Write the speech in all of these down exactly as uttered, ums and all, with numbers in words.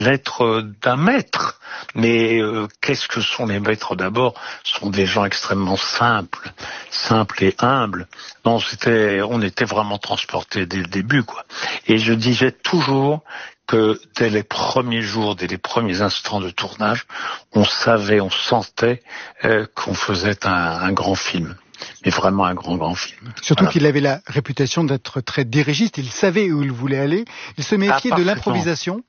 lettre d'un maître. Mais euh, qu'est-ce que sont les maîtres d'abord? Ce sont des gens extrêmement simples, simples et humbles. Non, c'était, on était vraiment transportés dès le début, quoi. Et je disais toujours que dès les premiers jours, dès les premiers instants de tournage, on savait, on sentait euh, qu'on faisait un, un grand film. Mais vraiment un grand, grand film. Surtout voilà. qu'il avait la réputation d'être très dirigiste, il savait où il voulait aller, il se méfiait ah, de l'improvisation.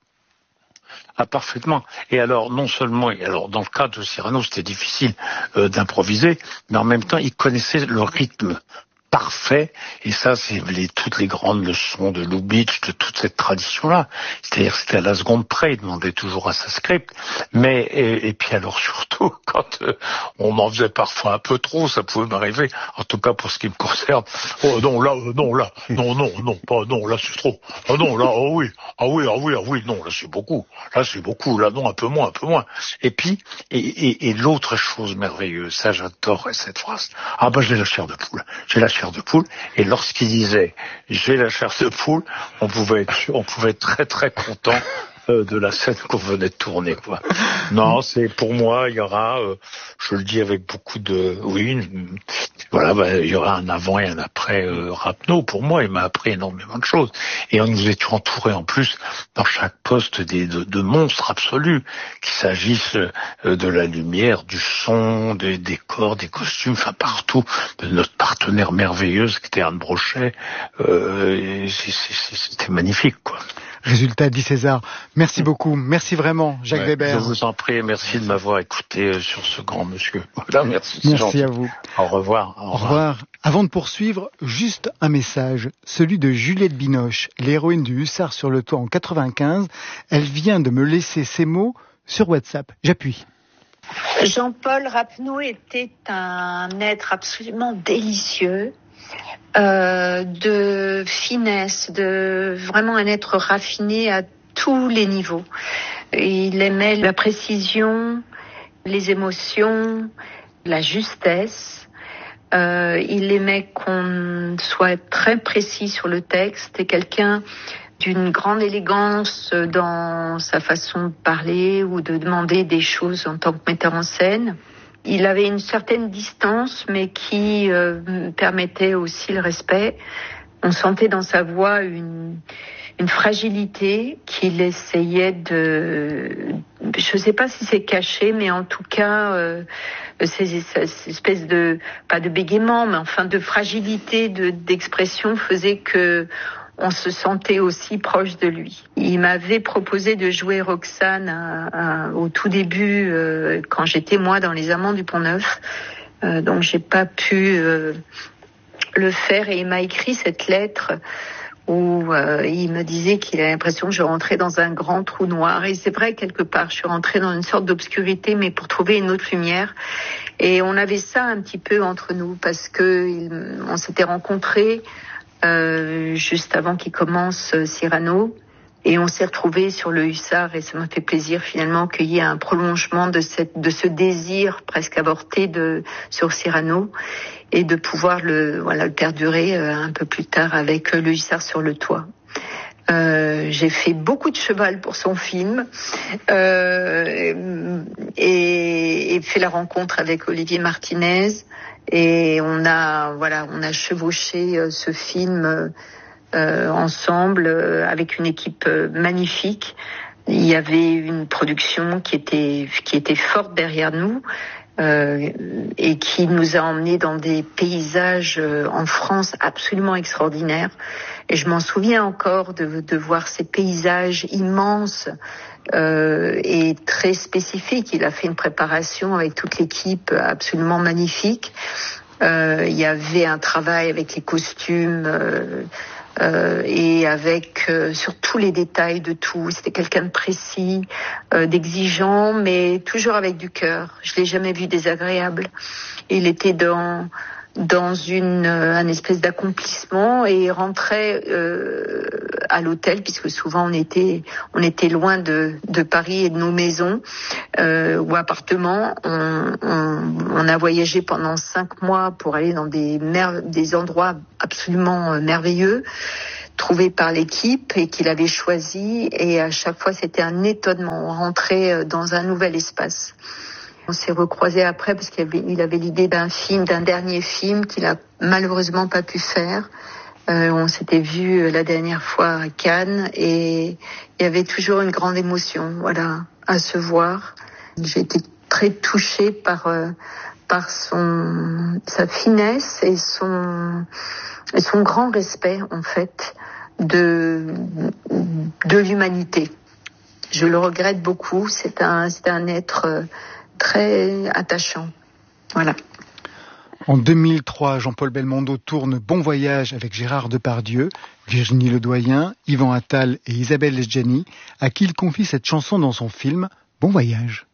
Ah, parfaitement. Et alors, non seulement, et alors dans le cas de Cyrano, c'était difficile euh, d'improviser, mais en même temps, il connaissait le rythme parfait, et ça, c'est les, toutes les grandes leçons de Lubitsch, de toute cette tradition-là. C'est-à-dire, c'était à la seconde près, il demandait toujours à sa script. Mais, et, et puis alors surtout, quand euh, on en faisait parfois un peu trop, ça pouvait m'arriver, en tout cas pour ce qui me concerne. Oh non, là, euh, non, là, non, non, non, pas, non, là, c'est trop. Ah non, là, oh oui, ah oui, ah oui, ah oui, non, là, c'est beaucoup. Là, c'est beaucoup, là, non, un peu moins, un peu moins. Et puis, et, et, et l'autre chose merveilleuse, ça, j'adorais cette phrase. Ah ben, j'ai la chair de poule, j'ai la chair de poule, et lorsqu'il disait j'ai la chair de poule, on pouvait être, on pouvait être très très content euh, de la scène qu'on venait de tourner, quoi. Non, c'est pour moi, il y aura, euh, je le dis avec beaucoup de, oui, une, voilà, bah, il y aura un avant et un après euh, Rapneau. Pour moi, il m'a appris énormément de choses, et on nous étions entourés en plus dans chaque poste des, de, de monstres absolus, qu'il s'agisse euh, de la lumière, du son, des décors, des costumes, enfin partout, de notre partenaire merveilleuse qui était Anne Brochet. Euh, c'était magnifique, quoi. Résultat, dit César. Merci beaucoup. Merci vraiment, Jacques ouais, Weber. Je vous en prie, merci de m'avoir écouté sur ce grand monsieur. Voilà, merci. Merci à vous. Au revoir. Au revoir. Au revoir. Avant de poursuivre, juste un message, celui de Juliette Binoche, l'héroïne du Hussard sur le toit en quatre-vingt-quinze. Elle vient de me laisser ces mots sur WhatsApp. J'appuie. Jean-Paul Rapneau était un être absolument délicieux. Euh, de finesse, de vraiment un être raffiné à tous les niveaux. Il aimait la précision, les émotions, la justesse. Euh, il aimait qu'on soit très précis sur le texte et quelqu'un d'une grande élégance dans sa façon de parler ou de demander des choses en tant que metteur en scène. Il avait une certaine distance, mais qui euh, permettait aussi le respect. On sentait dans sa voix une, une fragilité qu'il essayait de... Je ne sais pas si c'est caché, mais en tout cas, euh, ces, ces espèces de... pas de bégaiement, mais enfin de fragilité de, d'expression faisait que on se sentait aussi proche de lui. Il m'avait proposé de jouer Roxane à, à, au tout début, euh, quand j'étais moi dans Les Amants du Pont-Neuf. Euh, donc j'ai pas pu euh, le faire et il m'a écrit cette lettre où euh, il me disait qu'il avait l'impression que je rentrais dans un grand trou noir. Et c'est vrai, quelque part, je suis rentrée dans une sorte d'obscurité, mais pour trouver une autre lumière. Et on avait ça un petit peu entre nous parce que il, on s'était rencontrés Euh, juste avant qu'il commence euh, Cyrano, et on s'est retrouvés sur le Hussard, et ça m'a fait plaisir finalement qu'il y ait un prolongement de cette, de ce désir presque avorté de sur Cyrano, et de pouvoir le, voilà, le perdurer euh, un peu plus tard avec euh, le Hussard sur le toit. Euh, j'ai fait beaucoup de cheval pour son film euh, et, et fait la rencontre avec Olivier Martinez. Et on a, voilà, on a chevauché euh, ce film euh, ensemble euh, avec une équipe euh, magnifique. Il y avait une production qui était qui était forte derrière nous euh, et qui nous a emmenés dans des paysages euh, en France absolument extraordinaires. Et je m'en souviens encore de, de voir ces paysages immenses. Euh, et très spécifique. Il a fait une préparation avec toute l'équipe absolument magnifique. Euh, il y avait un travail avec les costumes euh, euh, et avec euh, sur tous les détails de tout. C'était quelqu'un de précis, euh, d'exigeant, mais toujours avec du cœur. Je l'ai jamais vu désagréable. Il était dans dans une euh, un espèce d'accomplissement et rentrait euh, à l'hôtel, puisque souvent on était on était loin de de Paris et de nos maisons euh, ou appartements. On, on on a voyagé pendant cinq mois pour aller dans des mer- des endroits absolument euh, merveilleux. trouvé par l'équipe et qu'il avait choisi. Et à chaque fois, c'était un étonnement. On rentrait dans un nouvel espace. On s'est recroisés après parce qu'il avait, il avait l'idée d'un film, d'un dernier film qu'il a malheureusement pas pu faire. Euh, on s'était vu la dernière fois à Cannes et il y avait toujours une grande émotion, voilà, à se voir. J'ai été très touchée par euh, par son sa finesse et son et son grand respect en fait de de l'humanité. Je le regrette beaucoup. C'est un c'est un être très attachant. Voilà. En deux mille trois, Jean-Paul Belmondo tourne Bon Voyage avec Gérard Depardieu, Virginie Ledoyen, Yvan Attal et Isabelle Adjani, à qui il confie cette chanson dans son film Bon Voyage.